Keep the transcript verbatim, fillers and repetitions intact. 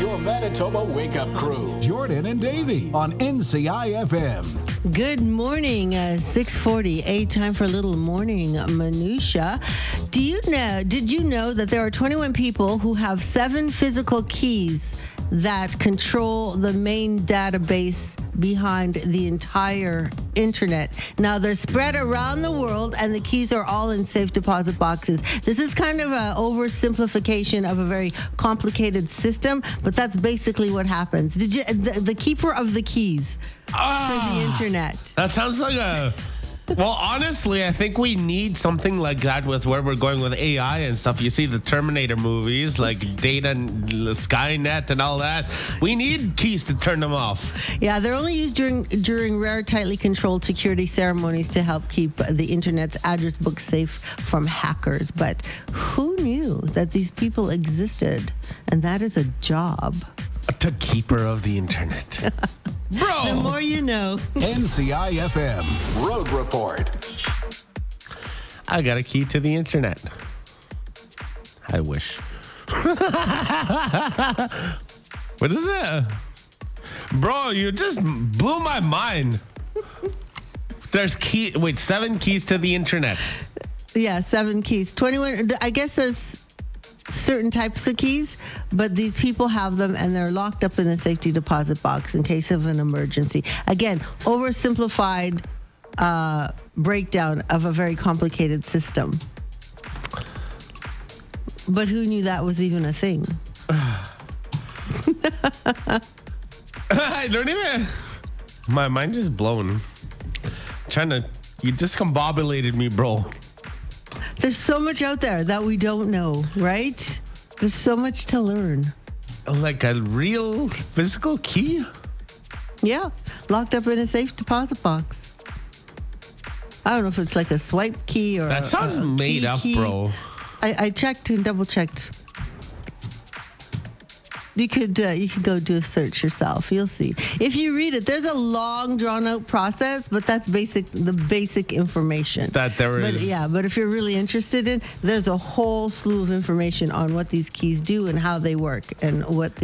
Your Manitoba Wake Up Crew. Jordan and Davey on N C I F M. Good morning, uh, six forty, a time for a little morning minutia. Do you know, did you know that there are twenty-one people who have seven physical keys that control the main database behind the entire internet? Now, they're spread around the world, and the keys are all in safe deposit boxes. This is kind of an oversimplification of a very complicated system, but that's basically what happens. Did you the, the keeper of the keys Ah, for the internet? That sounds like a. Well, honestly, I think we need something like that with where we're going with A I and stuff. You see the Terminator movies, like Data and Skynet and all that. We need keys to turn them off. Yeah, they're only used during during rare, tightly controlled security ceremonies to help keep the internet's address book safe from hackers. But who knew that these people existed? And that is a job. The keeper of the internet. Bro! The more you know. N C I F M Road Report. I got a key to the internet. I wish. What is that? Bro, you just blew my mind. There's key. Wait, seven keys to the internet. Yeah, seven keys. twenty-one. I guess there's certain types of keys, but these people have them and they're locked up in a safety deposit box in case of an emergency. Again, oversimplified uh, breakdown of a very complicated system. But who knew that was even a thing? I don't even. My mind is blown. Trying to. You discombobulated me, bro. There's so much out there that we don't know, right? There's so much to learn. Like a real physical key? Yeah, locked up in a safe deposit box. I don't know if it's like a swipe key or That sounds a, a made key up, key. bro. I, I checked and double checked. You could uh, you could go do a search yourself. You'll see. If you read it, there's a long, drawn out process, but that's basic the basic information. That there but, is. Yeah, but if you're really interested in, there's a whole slew of information on what these keys do and how they work and what the